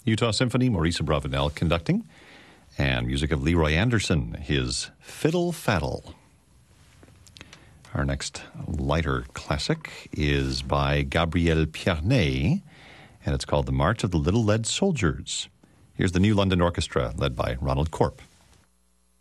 Utah Symphony, Maurice Abravanel conducting, and music of Leroy Anderson, his Fiddle Faddle. Our next lighter classic is by Gabriel Pierney, and it's called The March of the Little Lead Soldiers. Here's the New London Orchestra, led by Ronald Corp.